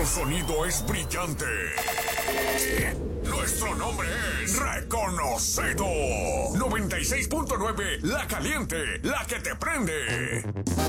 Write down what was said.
sonido es brillante. Nuestro nombre es reconocido. 96.9, La Caliente, la que te prende.